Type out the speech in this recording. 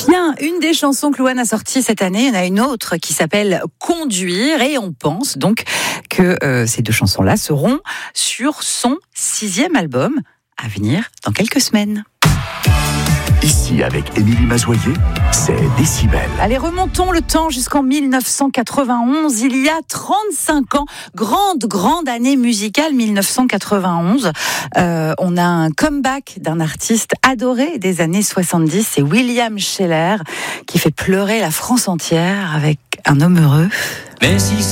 Bien, une des chansons que Louane a sorties cette année, il y en a une autre qui s'appelle Conduire, et on pense donc que ces deux chansons-là seront sur son 6e album à venir dans quelques semaines. Ici, avec Émilie Mazoyer, c'est Décibel. Allez, remontons le temps jusqu'en 1991, il y a 35 ans, grande année musicale, 1991. On a un comeback d'un artiste adoré des années 70, c'est William Sheller, qui fait pleurer la France entière avec Un homme heureux. Mais si